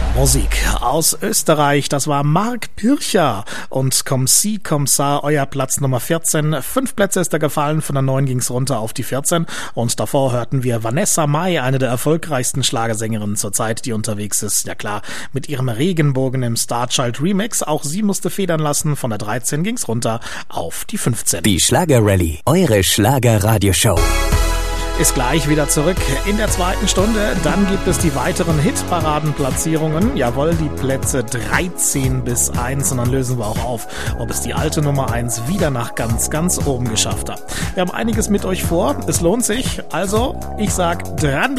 Musik aus Österreich, das war Mark Pircher und Comme si, comme ça, euer Platz Nummer 14. 5 Plätze ist er gefallen, von der 9 ging's runter auf die 14 und davor hörten wir Vanessa Mai, eine der erfolgreichsten Schlagersängerinnen zurzeit, die unterwegs ist, ja klar, mit ihrem Regenbogen im Starchild Remix. Auch sie musste federn lassen, von der 13 ging's runter auf die 15. Die Schlager-Rallye, eure Schlager-Radioshow. Ist gleich wieder zurück in der zweiten Stunde. Dann gibt es die weiteren Hitparadenplatzierungen. Jawohl, die Plätze 13 bis 1. Und dann lösen wir auch auf, ob es die alte Nummer 1 wieder nach ganz, ganz oben geschafft hat. Wir haben einiges mit euch vor. Es lohnt sich. Also, ich sag dranbleiben.